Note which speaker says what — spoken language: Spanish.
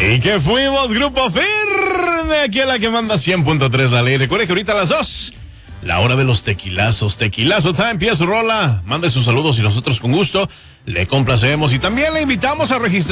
Speaker 1: Y que fuimos Grupo Firme, aquí a la que manda 100.3 la ley. Recuerde que ahorita a las 2, la hora de los tequilazos. Tequilazo time, empieza su rola. Mande sus saludos y nosotros con gusto le complacemos. Y también le invitamos a registrar